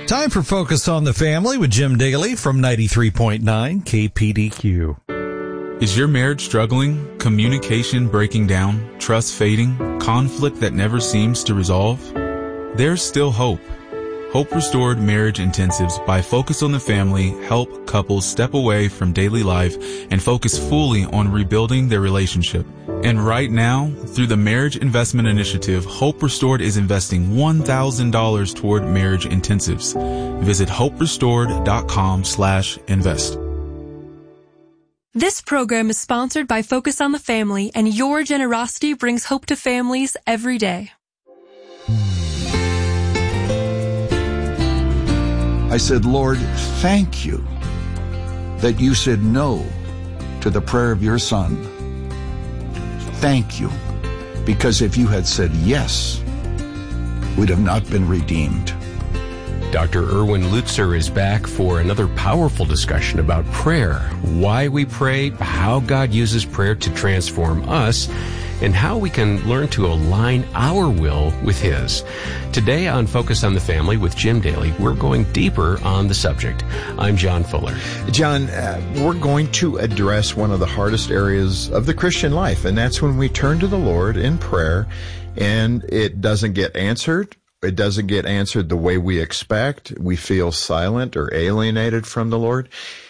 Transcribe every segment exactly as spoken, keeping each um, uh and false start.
Time for Focus on the Family with Jim Daly from ninety-three point nine K P D Q. Is your marriage struggling? Communication breaking down? Trust fading? Conflict that never seems to resolve? There's still hope. Hope Restored Marriage Intensives by Focus on the Family help couples step away from daily life and focus fully on rebuilding their relationship. And right now, through the Marriage Investment Initiative, Hope Restored is investing one thousand dollars toward marriage intensives. Visit hoperestored.com slash invest. This program is sponsored by Focus on the Family, and your generosity brings hope to families every day. I said, Lord, thank you that you said no to the prayer of your son. Thank you, because if you had said yes, we'd have not been redeemed. Doctor Erwin Lutzer is back for another powerful discussion about prayer, why we pray, how God uses prayer to transform us, and how we can learn to align our will with His. Today on Focus on the Family with Jim Daly, we're going deeper on the subject. I'm John Fuller. John, uh, we're going to address one of the hardest areas of the Christian life, and that's when we turn to the Lord in prayer, and it doesn't get answered. It doesn't get answered the way we expect. We feel silent or alienated from the Lord.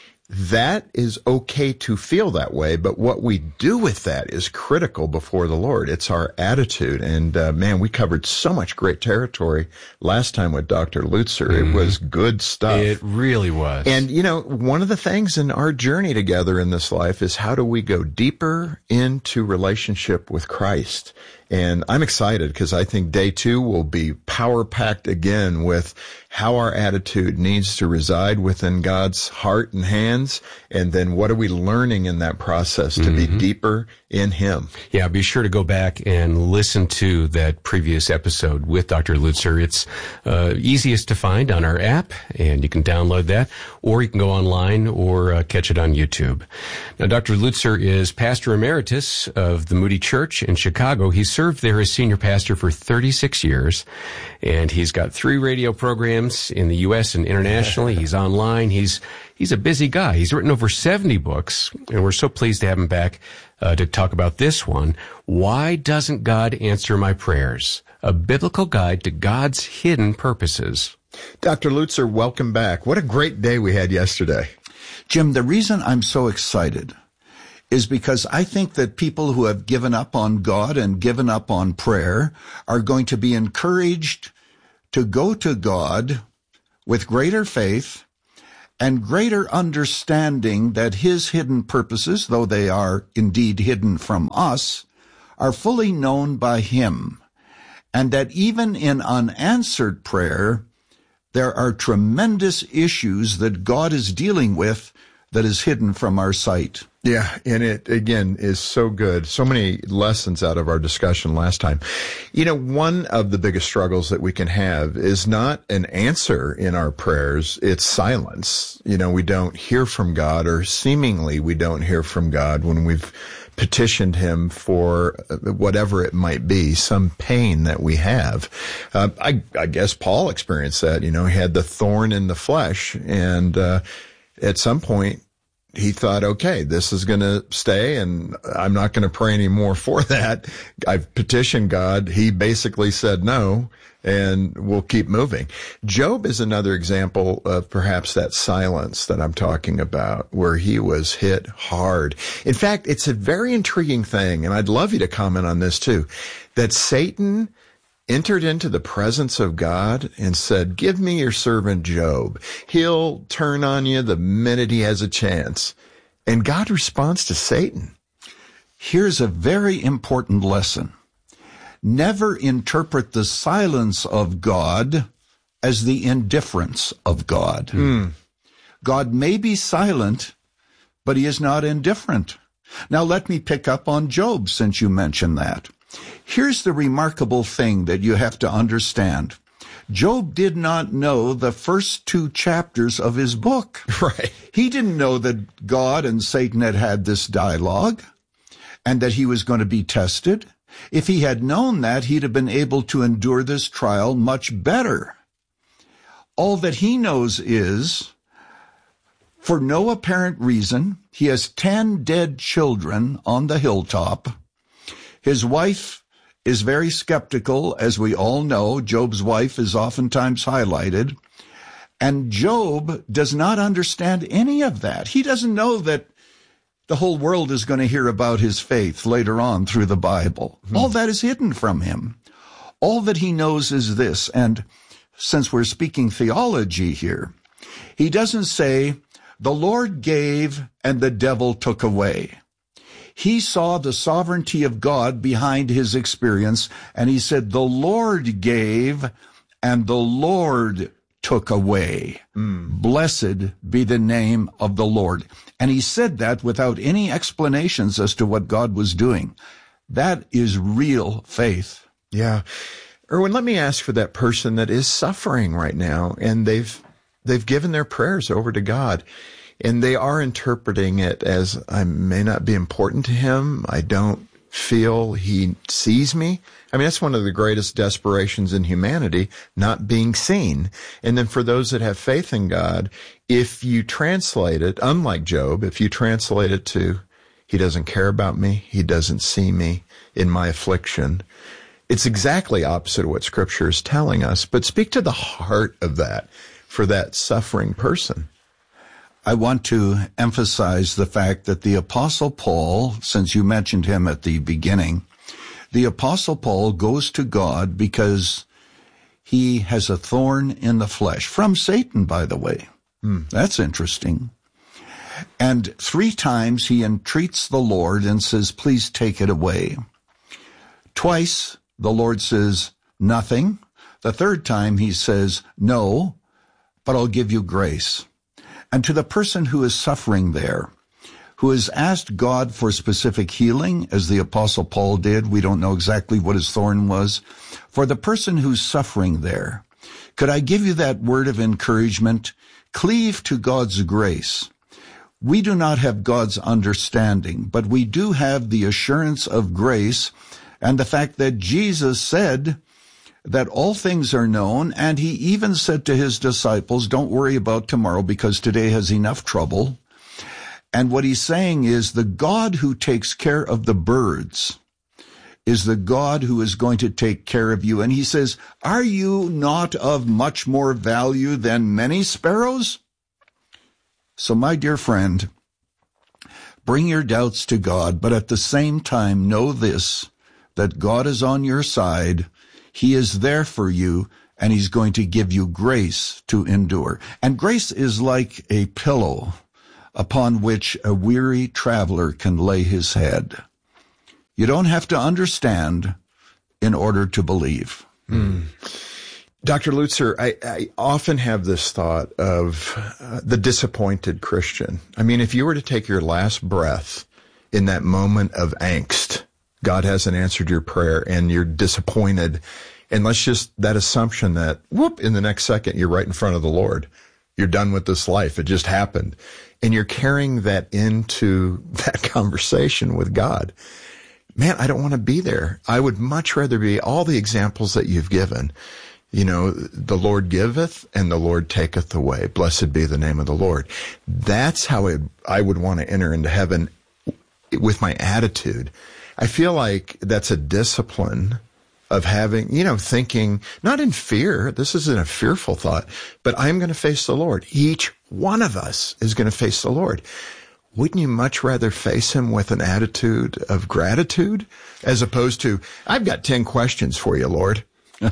That is okay to feel that way, but what we do with that is critical before the Lord. It's our attitude. And, uh, man, we covered so much great territory last time with Doctor Lutzer. Mm-hmm. It was good stuff. It really was. And, you know, one of the things in our journey together in this life is how do we go deeper into relationship with Christ? And I'm excited because I think day two will be power-packed again with how our attitude needs to reside within God's heart and hands, and then what are we learning in that process to mm-hmm. be deeper in Him. Yeah, be sure to go back and listen to that previous episode with Doctor Lutzer. It's uh, easiest to find on our app, and you can download that, or you can go online or uh, catch it on YouTube. Now, Doctor Lutzer is pastor emeritus of the Moody Church in Chicago. He's served there as senior pastor for thirty-six years, and he's got three radio programs in the U S and internationally. He's online. He's he's a busy guy. He's written over seventy books, and we're so pleased to have him back uh, to talk about this one. Why Doesn't God Answer My Prayers? A Biblical Guide to God's Hidden Purposes. Doctor Lutzer, welcome back. What a great day we had yesterday. Jim, the reason I'm so excited is because I think that people who have given up on God and given up on prayer are going to be encouraged to go to God with greater faith and greater understanding that His hidden purposes, though they are indeed hidden from us, are fully known by Him, and that even in unanswered prayer, there are tremendous issues that God is dealing with that is hidden from our sight. Yeah, and it, again, is so good. So many lessons out of our discussion last time. You know, one of the biggest struggles that we can have is not an answer in our prayers, it's silence. You know, we don't hear from God, or seemingly we don't hear from God when we've petitioned Him for whatever it might be, some pain that we have. Uh, I, I guess Paul experienced that. You know, he had the thorn in the flesh, and uh at some point, he thought, okay, this is going to stay, and I'm not going to pray anymore for that. I've petitioned God. He basically said no, and we'll keep moving. Job is another example of perhaps that silence that I'm talking about, where he was hit hard. In fact, it's a very intriguing thing, and I'd love you to comment on this too, that Satan entered into the presence of God and said, give me your servant Job. He'll turn on you the minute he has a chance. And God responds to Satan. Here's a very important lesson. Never interpret the silence of God as the indifference of God. Mm. God may be silent, but He is not indifferent. Now let me pick up on Job, since you mentioned that. Here's the remarkable thing that you have to understand. Job did not know the first two chapters of his book. Right. He didn't know that God and Satan had had this dialogue and that he was going to be tested. If he had known that, he'd have been able to endure this trial much better. All that he knows is, for no apparent reason, he has ten dead children on the hilltop. His wife is very skeptical, as we all know. Job's wife is oftentimes highlighted. And Job does not understand any of that. He doesn't know that the whole world is going to hear about his faith later on through the Bible. Mm-hmm. All that is hidden from him. All that he knows is this, and since we're speaking theology here, he doesn't say, the Lord gave and the devil took away. He saw the sovereignty of God behind his experience, and he said, the Lord gave and the Lord took away. Mm. Blessed be the name of the Lord. And he said that without any explanations as to what God was doing. That is real faith. Yeah. Erwin, let me ask for that person that is suffering right now, and they've they've given their prayers over to God, and they are interpreting it as, I may not be important to him. I don't feel he sees me. I mean, that's one of the greatest desperations in humanity, not being seen. And then for those that have faith in God, if you translate it, unlike Job, if you translate it to, he doesn't care about me, he doesn't see me in my affliction, it's exactly opposite of what Scripture is telling us. But speak to the heart of that for that suffering person. I want to emphasize the fact that the Apostle Paul, since you mentioned him at the beginning, the Apostle Paul goes to God because he has a thorn in the flesh, from Satan, by the way. Hmm. That's interesting. And three times he entreats the Lord and says, please take it away. Twice the Lord says, nothing. The third time he says, no, but I'll give you grace. And to the person who is suffering there, who has asked God for specific healing, as the Apostle Paul did, we don't know exactly what his thorn was. For the person who's suffering there, could I give you that word of encouragement? Cleave to God's grace. We do not have God's understanding, but we do have the assurance of grace and the fact that Jesus said that all things are known, and he even said to his disciples, don't worry about tomorrow because today has enough trouble. And what he's saying is the God who takes care of the birds is the God who is going to take care of you. And he says, are you not of much more value than many sparrows? So my dear friend, bring your doubts to God, but at the same time know this, that God is on your side. He is there for you, and he's going to give you grace to endure. And grace is like a pillow upon which a weary traveler can lay his head. You don't have to understand in order to believe. Mm. Doctor Lutzer, I, I often have this thought of uh, the disappointed Christian. I mean, if you were to take your last breath in that moment of angst, God hasn't answered your prayer and you're disappointed, and let's just, that assumption that, whoop, in the next second, you're right in front of the Lord. You're done with this life. It just happened. And you're carrying that into that conversation with God. Man, I don't want to be there. I would much rather be all the examples that you've given. You know, the Lord giveth and the Lord taketh away. Blessed be the name of the Lord. That's how it, I would want to enter into heaven with my attitude. I feel like that's a discipline of having, you know, thinking, not in fear, this isn't a fearful thought, but I'm going to face the Lord. Each one of us is going to face the Lord. Wouldn't you much rather face him with an attitude of gratitude as opposed to, I've got ten questions for you, Lord?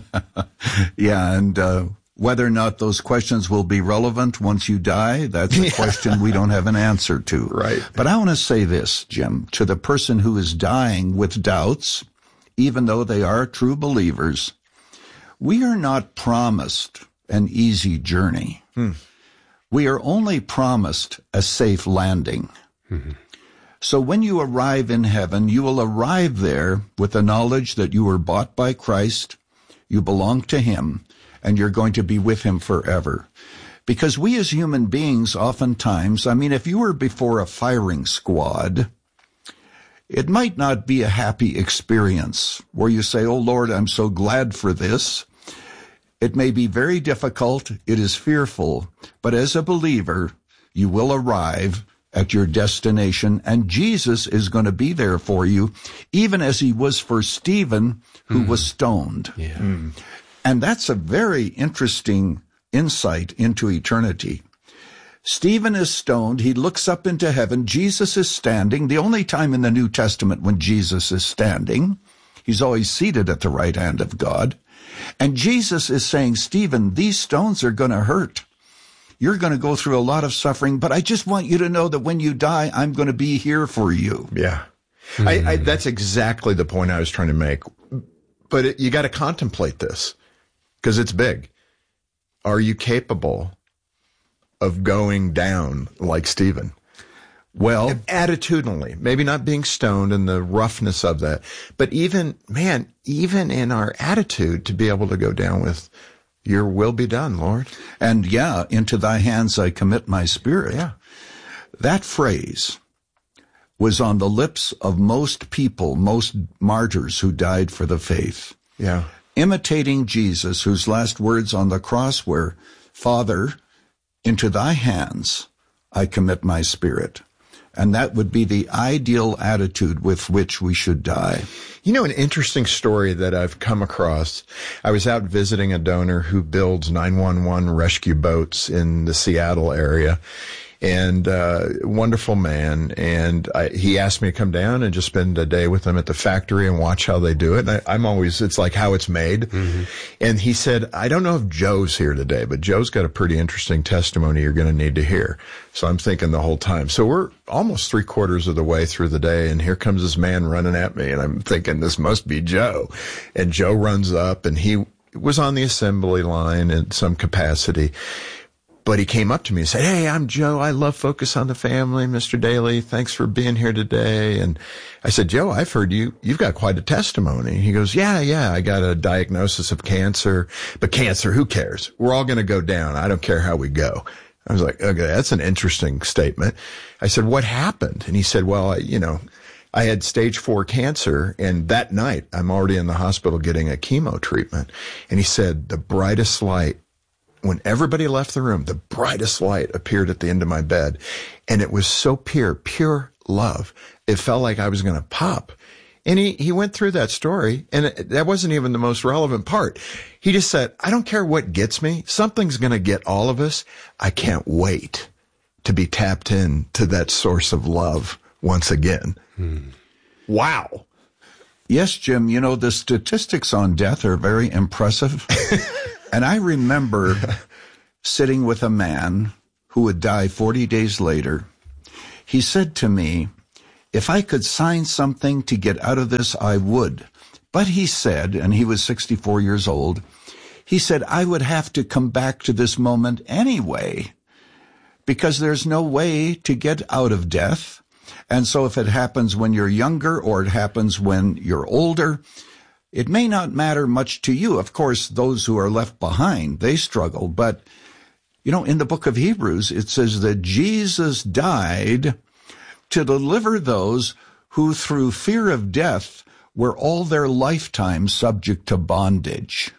Yeah, and uh, whether or not those questions will be relevant once you die, that's a yeah. question we don't have an answer to. Right. But I want to say this, Jim, to the person who is dying with doubts, even though they are true believers, we are not promised an easy journey. Hmm. We are only promised a safe landing. Mm-hmm. So when you arrive in heaven, you will arrive there with the knowledge that you were bought by Christ, you belong to him, and you're going to be with him forever. Because we as human beings oftentimes, I mean, if you were before a firing squad, it might not be a happy experience where you say, oh, Lord, I'm so glad for this. It may be very difficult. It is fearful. But as a believer, you will arrive at your destination, and Jesus is going to be there for you, even as he was for Stephen, who mm. was stoned. Yeah. Mm. And that's a very interesting insight into eternity. Stephen is stoned. He looks up into heaven. Jesus is standing. The only time in the New Testament when Jesus is standing, he's always seated at the right hand of God. And Jesus is saying, Stephen, these stones are going to hurt. You're going to go through a lot of suffering, but I just want you to know that when you die, I'm going to be here for you. Yeah. Mm. I, I, that's exactly the point I was trying to make. But it, you got to contemplate this because it's big. Are you capable of going down like Stephen? Well, attitudinally, maybe not being stoned and the roughness of that, but even, man, even in our attitude to be able to go down with, your will be done, Lord. And yeah, into thy hands I commit my spirit. Yeah. That phrase was on the lips of most people, most martyrs who died for the faith. Yeah. Imitating Jesus, whose last words on the cross were, Father, into thy hands I commit my spirit. And that would be the ideal attitude with which we should die. You know, an interesting story that I've come across. I was out visiting a donor who builds nine one one rescue boats in the Seattle area. And uh wonderful man. And I, he asked me to come down and just spend a day with him at the factory and watch how they do it. And I, I'm always, it's like how it's made. Mm-hmm. And he said, I don't know if Joe's here today, but Joe's got a pretty interesting testimony you're going to need to hear. So I'm thinking the whole time. So we're almost three quarters of the way through the day, and here comes this man running at me, and I'm thinking this must be Joe. And Joe runs up, and he was on the assembly line in some capacity. But he came up to me and said, hey, I'm Joe. I love Focus on the Family, Mister Daly. Thanks for being here today. And I said, Joe, I've heard you, you've got quite a testimony. He goes, yeah, yeah, I got a diagnosis of cancer, but cancer, who cares? We're all going to go down. I don't care how we go. I was like, okay, that's an interesting statement. I said, what happened? And he said, well, I, you know, I had stage four cancer, and that night I'm already in the hospital getting a chemo treatment. And he said, the brightest light, when everybody left the room, the brightest light appeared at the end of my bed. And it was so pure, pure love. It felt like I was going to pop. And he, he went through that story, and it, that wasn't even the most relevant part. He just said, I don't care what gets me. Something's going to get all of us. I can't wait to be tapped in to that source of love once again. Hmm. Wow. Yes, Jim, you know, the statistics on death are very impressive. And I remember sitting with a man who would die forty days later. He said to me, if I could sign something to get out of this, I would. But he said, and he was sixty-four years old, he said, I would have to come back to this moment anyway, because there's no way to get out of death. And so if it happens when you're younger or it happens when you're older, it may not matter much to you. Of course, those who are left behind, they struggle. But, you know, in the book of Hebrews, it says that Jesus died to deliver those who through fear of death were all their lifetime subject to bondage.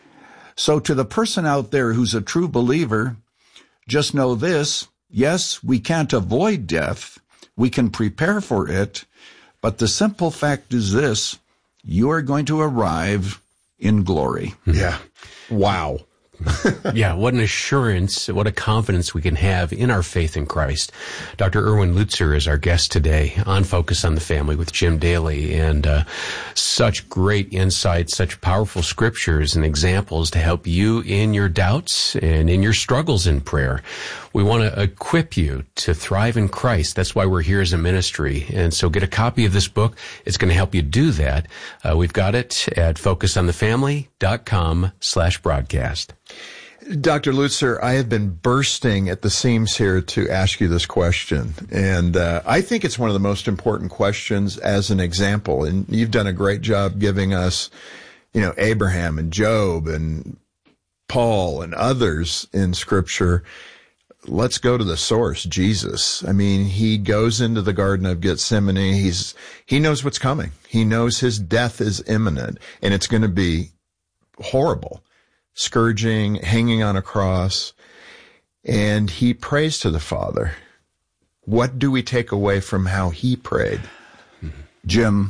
So to the person out there who's a true believer, just know this, yes, we can't avoid death. We can prepare for it. But the simple fact is this, you are going to arrive in glory. Yeah. Wow. Yeah, what an assurance, what a confidence we can have in our faith in Christ. Doctor Erwin Lutzer is our guest today on Focus on the Family with Jim Daly, and uh, such great insights, such powerful scriptures and examples to help you in your doubts and in your struggles in prayer. We want to equip you to thrive in Christ. That's why we're here as a ministry. And so get a copy of this book. It's going to help you do that. Uh, we've got it at focus on the family dot com slash broadcast. Doctor Lutzer, I have been bursting at the seams here to ask you this question. And uh, I think it's one of the most important questions as an example. And you've done a great job giving us, you know, Abraham and Job and Paul and others in Scripture. Let's go to the source, Jesus. I mean, he goes into the Garden of Gethsemane. He's, he knows what's coming. He knows his death is imminent, and it's going to be horrible, scourging, hanging on a cross, and he prays to the Father. What do we take away from how he prayed? Jim,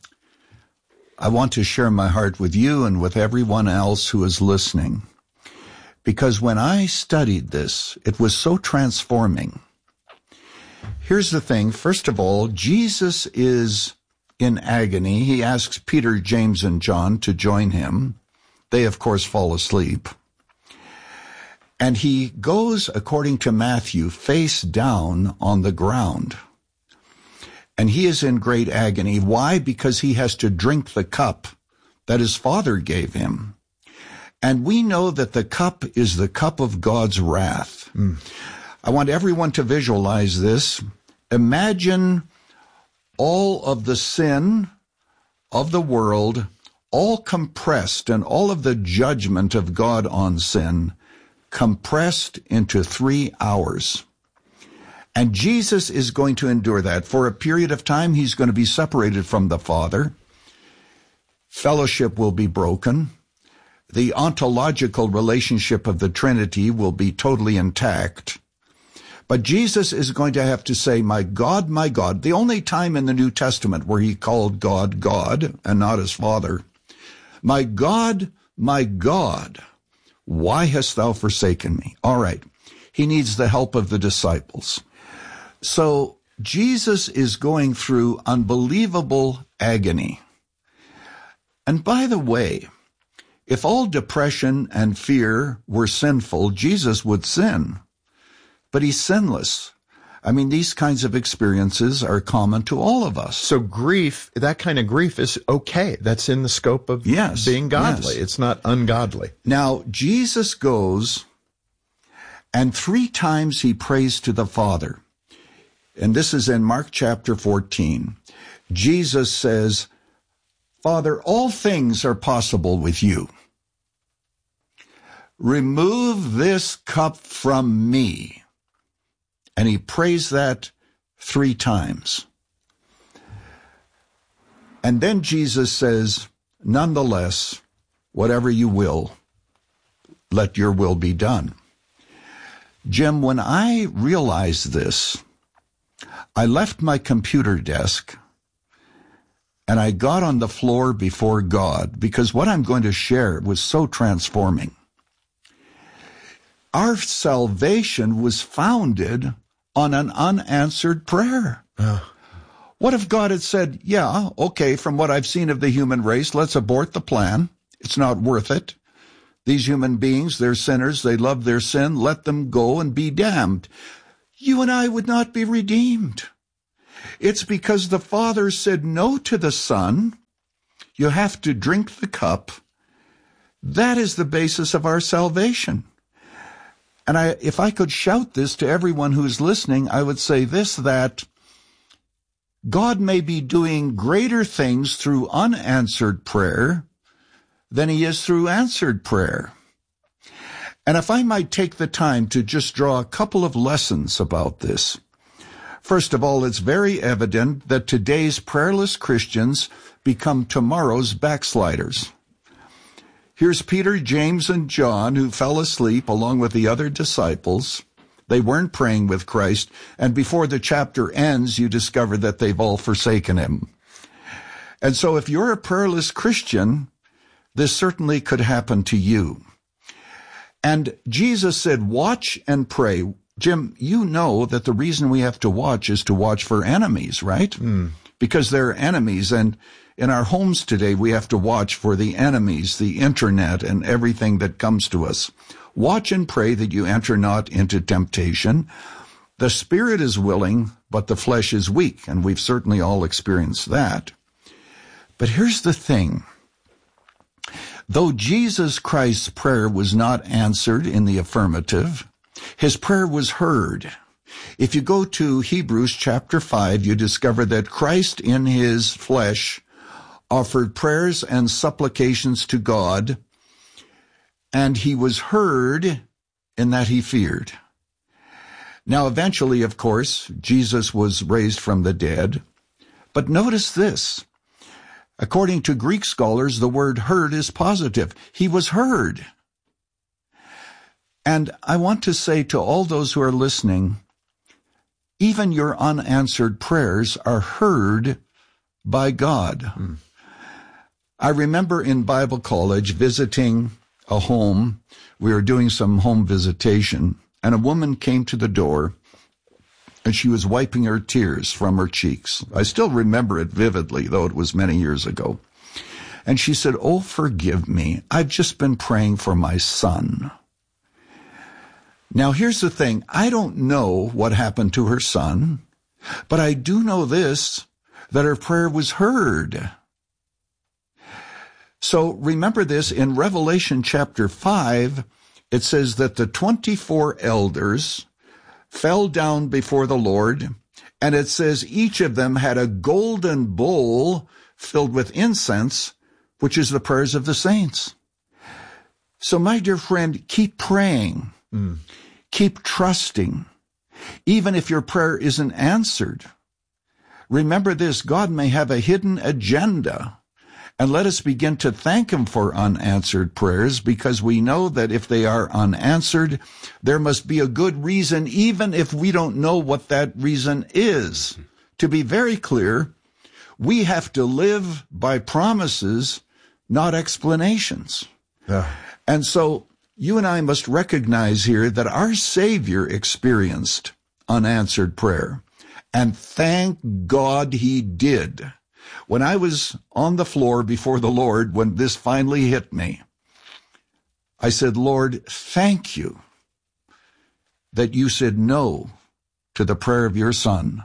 I want to share my heart with you and with everyone else who is listening, because when I studied this, it was so transforming. Here's the thing. First of all, Jesus is in agony. He asks Peter, James, and John to join him. They, of course, fall asleep. And he goes, according to Matthew, face down on the ground. And he is in great agony. Why? Because he has to drink the cup that his Father gave him. And we know that the cup is the cup of God's wrath. Mm. I want everyone to visualize this. Imagine all of the sin of the world, all compressed, and all of the judgment of God on sin compressed into three hours. And Jesus is going to endure that. For a period of time, he's going to be separated from the Father. Fellowship will be broken. The ontological relationship of the Trinity will be totally intact. But Jesus is going to have to say, my God, my God, the only time in the New Testament where he called God, God, and not his Father. My God, my God, why hast thou forsaken me? All right. He needs the help of the disciples. So Jesus is going through unbelievable agony. And by the way, if all depression and fear were sinful, Jesus would sin. But he's sinless. I mean, these kinds of experiences are common to all of us. So grief, that kind of grief is okay. That's in the scope of yes, being godly. Yes. It's not ungodly. Now, Jesus goes, and three times he prays to the Father. And this is in Mark chapter fourteen. Jesus says, Father, all things are possible with you. Remove this cup from me. And he prays that three times. And then Jesus says, nonetheless, whatever you will, let your will be done. Jim, when I realized this, I left my computer desk and I got on the floor before God, because what I'm going to share was so transforming. Our salvation was founded on an unanswered prayer. Oh. What if God had said, yeah, okay, from what I've seen of the human race, let's abort the plan. It's not worth it. These human beings, they're sinners. They love their sin. Let them go and be damned. You and I would not be redeemed. It's because the Father said no to the Son. You have to drink the cup. That is the basis of our salvation. And I, if I could shout this to everyone who's listening, I would say this, that God may be doing greater things through unanswered prayer than he is through answered prayer. And if I might take the time to just draw a couple of lessons about this. First of all, it's very evident that today's prayerless Christians become tomorrow's backsliders. Here's Peter, James, and John, who fell asleep along with the other disciples. They weren't praying with Christ, and before the chapter ends, you discover that they've all forsaken him. And so if you're a prayerless Christian, this certainly could happen to you. And Jesus said, watch and pray. Jim, you know that the reason we have to watch is to watch for enemies, right? Mm. Because they're enemies, and in our homes today, we have to watch for the enemies, the internet, and everything that comes to us. Watch and pray that you enter not into temptation. The spirit is willing, but the flesh is weak, and we've certainly all experienced that. But here's the thing. Though Jesus Christ's prayer was not answered in the affirmative, his prayer was heard. If you go to Hebrews chapter five, you discover that Christ in his flesh offered prayers and supplications to God, and he was heard in that he feared. Now, eventually, of course, Jesus was raised from the dead. But notice this. According to Greek scholars, the word heard is positive. He was heard. And I want to say to all those who are listening, even your unanswered prayers are heard by God. Mm. I remember in Bible college visiting a home. We were doing some home visitation, and a woman came to the door, and she was wiping her tears from her cheeks. I still remember it vividly, though it was many years ago. And she said, "Oh, forgive me. I've just been praying for my son." Now, here's the thing. I don't know what happened to her son, but I do know this, that her prayer was heard. So remember this, in Revelation chapter five, it says that the twenty-four elders fell down before the Lord, and it says each of them had a golden bowl filled with incense, which is the prayers of the saints. So my dear friend, keep praying. Mm. Keep trusting. Even if your prayer isn't answered, remember this, God may have a hidden agenda. And let us begin to thank Him for unanswered prayers, because we know that if they are unanswered, there must be a good reason, even if we don't know what that reason is. To be very clear, we have to live by promises, not explanations. Yeah. And so you and I must recognize here that our Savior experienced unanswered prayer. And thank God He did. When I was on the floor before the Lord, when this finally hit me, I said, "Lord, thank you that you said no to the prayer of your son.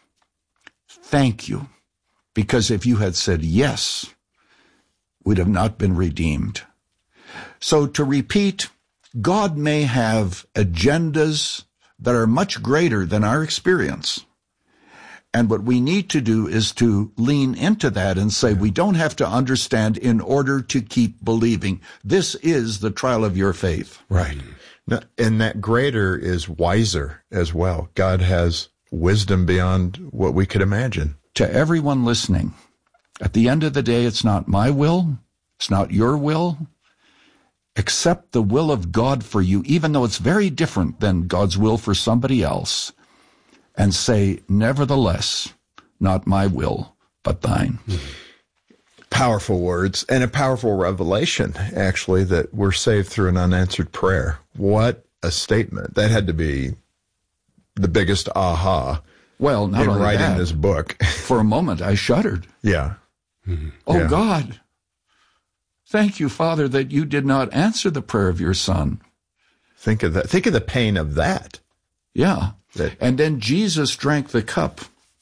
Thank you, because if you had said yes, we'd have not been redeemed." So to repeat, God may have agendas that are much greater than our experience. And what we need to do is to lean into that and say, we don't have to understand in order to keep believing. This is the trial of your faith. Right. And that greater is wiser as well. God has wisdom beyond what we could imagine. To everyone listening, at the end of the day, it's not my will, it's not your will. Accept the will of God for you, even though it's very different than God's will for somebody else. And say, nevertheless, not my will, but thine. Powerful words, and a powerful revelation, actually, that we're saved through an unanswered prayer. What a statement. That had to be the biggest aha. Well, not in only writing that, this book. For a moment, I shuddered. Yeah. Mm-hmm. Oh, yeah. God, thank you, Father, that you did not answer the prayer of your son. Think of that. Think of the pain of that. Yeah. That, and then Jesus drank the cup,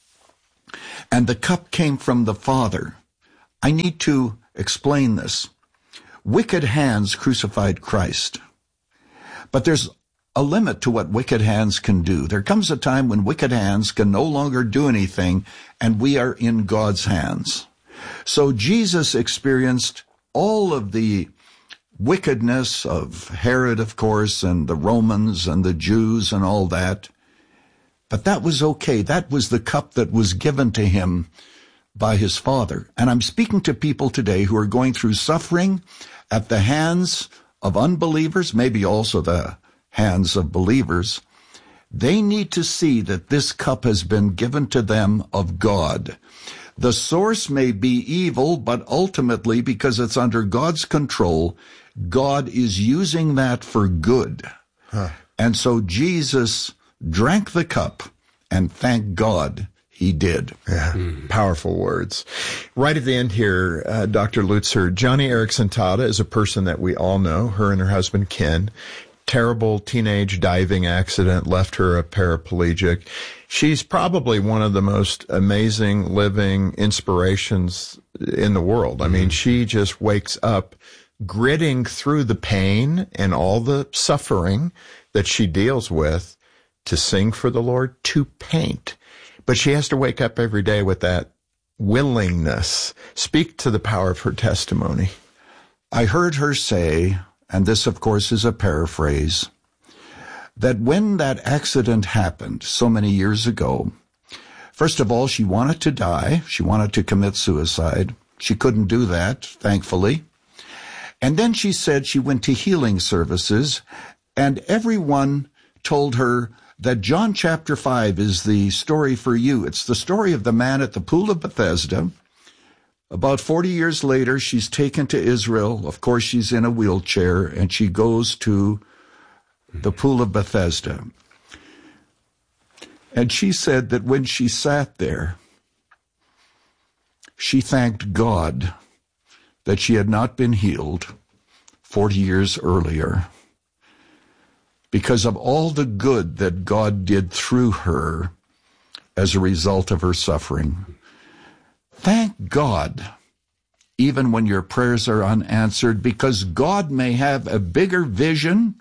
and the cup came from the Father. I need to explain this. Wicked hands crucified Christ, but there's a limit to what wicked hands can do. There comes a time when wicked hands can no longer do anything, and we are in God's hands. So Jesus experienced all of the wickedness of Herod, of course, and the Romans and the Jews and all that. But that was okay. That was the cup that was given to him by his Father. And I'm speaking to people today who are going through suffering at the hands of unbelievers, maybe also the hands of believers. They need to see that this cup has been given to them of God. The source may be evil, but ultimately, because it's under God's control, God is using that for good. Huh. And so Jesus drank the cup, and thank God he did. Yeah, mm. Powerful words. Right at the end here, uh, Doctor Lutzer, Joni Eareckson Tada is a person that we all know, her and her husband Ken. Terrible teenage diving accident left her a paraplegic. She's probably one of the most amazing living inspirations in the world. I mean, she just wakes up gritting through the pain and all the suffering that she deals with to sing for the Lord, to paint. But she has to wake up every day with that willingness. Speak to the power of her testimony. I heard her say, and this, of course, is a paraphrase, that when that accident happened so many years ago, first of all, she wanted to die. She wanted to commit suicide. She couldn't do that, thankfully. And then she said she went to healing services, And everyone told her that John chapter five is the story for you. It's the story of the man at the pool of Bethesda. About forty years later, she's taken to Israel. Of course, she's in a wheelchair, and she goes to the pool of Bethesda. And she said that when she sat there, she thanked God that she had not been healed forty years earlier, because of all the good that God did through her as a result of her suffering. Thank God, even when your prayers are unanswered, because God may have a bigger vision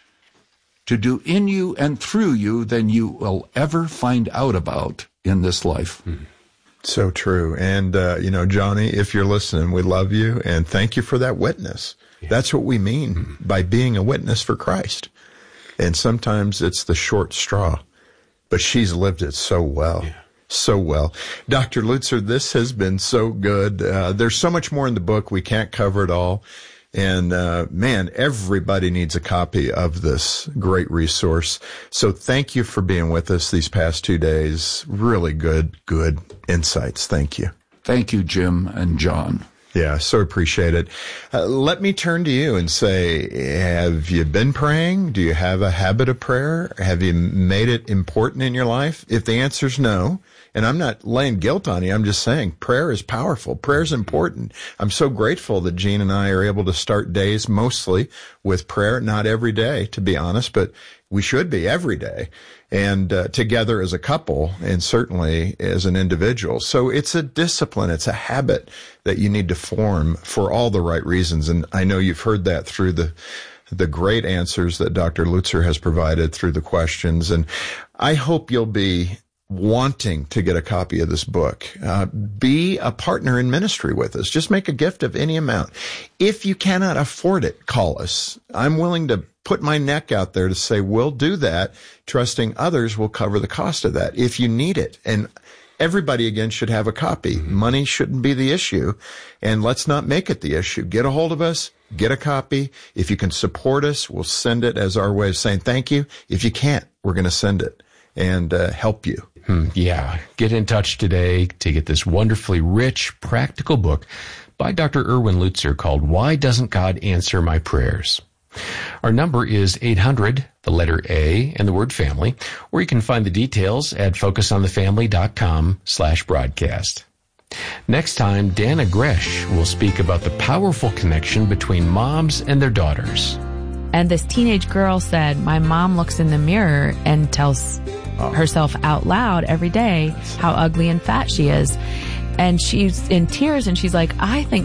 to do in you and through you than you will ever find out about in this life. Mm-hmm. So true. And, uh, you know, Johnny, if you're listening, we love you and thank you for that witness. Yeah. That's what we mean mm-hmm. by being a witness for Christ. And sometimes it's the short straw, but she's lived it so well. Yeah. So well. Doctor Lutzer, this has been so good. Uh, there's so much more in the book. We can't cover it all. And, uh, man, everybody needs a copy of this great resource. So thank you for being with us these past two days. Really good, good insights. Thank you. Thank you, Jim and John. Yeah, so appreciate it. Uh, let me turn to you and say, have you been praying? Do you have a habit of prayer? Have you made it important in your life? If the answer is no, and I'm not laying guilt on you, I'm just saying prayer is powerful. Prayer is important. I'm so grateful that Jean and I are able to start days mostly with prayer, not every day, to be honest, but we should be every day, and uh, together as a couple, and certainly as an individual. So it's a discipline, it's a habit that you need to form for all the right reasons. And I know you've heard that through the the great answers that Doctor Lutzer has provided through the questions. And I hope you'll be wanting to get a copy of this book. Uh, be a partner in ministry with us. Just make a gift of any amount. If you cannot afford it, call us. I'm willing to put my neck out there to say we'll do that, trusting others will cover the cost of that if you need it. And everybody, again, should have a copy. Mm-hmm. Money shouldn't be the issue, and let's not make it the issue. Get a hold of us, get a copy. If you can support us, we'll send it as our way of saying thank you. If you can't, we're going to send it and uh, help you. Hmm, yeah. Get in touch today to get this wonderfully rich, practical book by Doctor Erwin Lutzer called Why Doesn't God Answer My Prayers? Our number is eight hundred, the letter A, and the word family, or you can find the details at focusonthefamily.com slash broadcast. Next time, Dana Gresh will speak about the powerful connection between moms and their daughters. And this teenage girl said, my mom looks in the mirror and tells oh. herself out loud every day how ugly and fat she is. And she's in tears and she's like, I think